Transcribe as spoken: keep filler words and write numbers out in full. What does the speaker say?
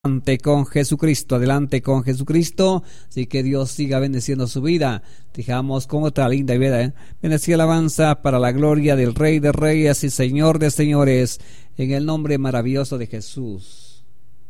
Adelante con Jesucristo, adelante con Jesucristo, así que Dios siga bendeciendo su vida. Dejamos con otra linda vida, ¿eh? Bendecida alabanza para la gloria del Rey de Reyes y Señor de Señores, en el nombre maravilloso de Jesús.